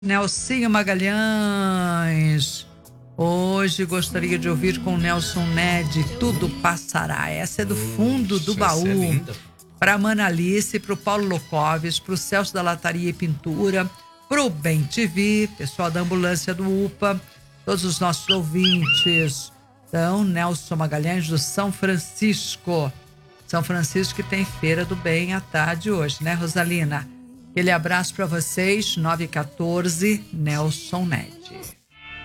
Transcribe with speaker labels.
Speaker 1: Nelsinho Magalhães. Hoje gostaria de ouvir com Nelson Ned, Tudo Passará. Essa é do fundo do baú. Para a Manalice, para o Paulo Locoves, para o Celso da Lataria e Pintura, para o Bem TV, pessoal da ambulância do UPA, todos os nossos ouvintes. Então, Nelson Magalhães do São Francisco. São Francisco que tem Feira do Bem à tarde hoje, né, Rosalina? Aquele abraço para vocês, 9h14, Nelson Ned.